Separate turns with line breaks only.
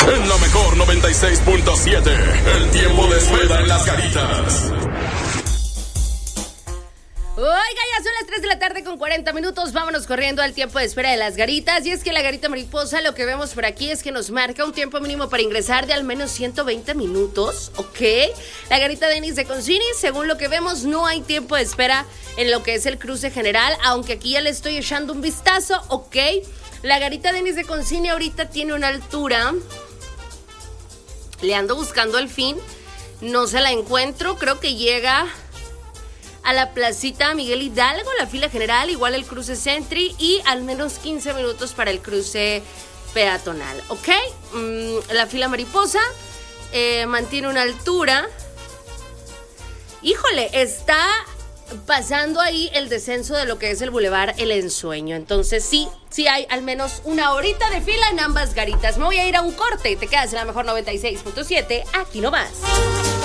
En la mejor 96.7, el tiempo de espera en las Garitas.
Oiga, ya son las 3 de la tarde con 40 minutos. Vámonos corriendo al tiempo de espera de las Garitas. Y es que la Garita Mariposa, lo que vemos por aquí es que nos marca un tiempo mínimo para ingresar de al menos 120 minutos, ¿ok? La Garita Denis de Concini, según lo que vemos, no hay tiempo de espera en lo que es el cruce general, aunque aquí ya le estoy echando un vistazo, ¿ok? La Garita Denis de Concini ahorita tiene una altura, le ando buscando el fin, no se la encuentro, creo que llega a la placita Miguel Hidalgo, la fila general, igual el cruce Sentry y al menos 15 minutos para el cruce peatonal, ¿ok? La fila Mariposa mantiene una altura. Híjole, está pasando ahí el descenso de lo que es el Boulevard El Ensueño. Entonces sí hay al menos una horita de fila en ambas garitas. Me voy a ir a un corte. Te quedas en la mejor 96.7, aquí nomás.